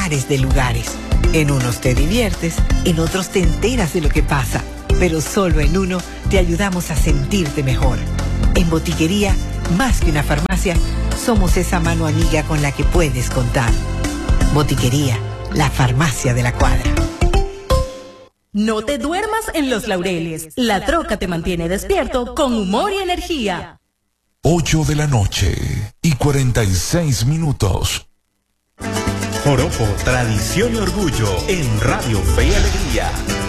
millares de lugares. En unos te diviertes, en otros te enteras de lo que pasa, pero solo en uno te ayudamos a sentirte mejor. En Botiquería, más que una farmacia, somos esa mano amiga con la que puedes contar. Botiquería, la farmacia de la cuadra. No te duermas en Los Laureles. La Troca te mantiene despierto con humor y energía. 8:46 Joropo, tradición y orgullo en Radio Fe y Alegría.